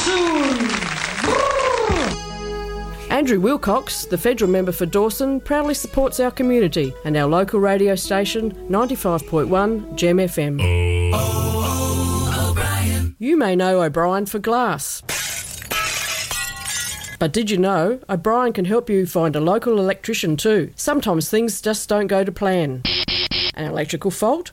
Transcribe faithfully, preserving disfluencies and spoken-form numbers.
soon. Andrew Wilcox, the federal member for Dawson, proudly supports our community and our local radio station, ninety-five point one Gem F M. Oh, oh, O'Brien. You may know O'Brien for glass. But did you know O'Brien can help you find a local electrician too? Sometimes things just don't go to plan. An electrical fault?